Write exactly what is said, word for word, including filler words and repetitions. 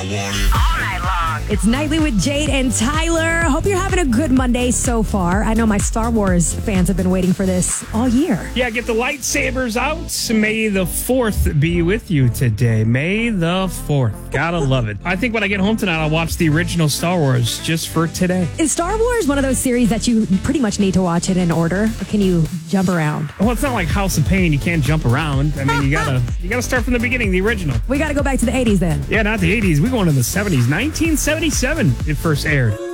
All night long. It's Nightly with Jade and Tyler. Hope you're having a good Monday so far. I know my Star Wars fans have been waiting for this all year. Yeah, get the lightsabers out. May the fourth be with you today. May the fourth. Gotta love it. I think when I get home tonight, I'll watch the original Star Wars just for today. Is Star Wars one of those series that you pretty much need to watch it in order? Or can you jump around? Well, it's not like House of Pain. You can't jump around. I mean, you gotta you gotta start from the beginning, the original. We gotta go back to the eighties then. Yeah, not the eighties. We're going to the seventies. nineteen seventy-seven it first aired.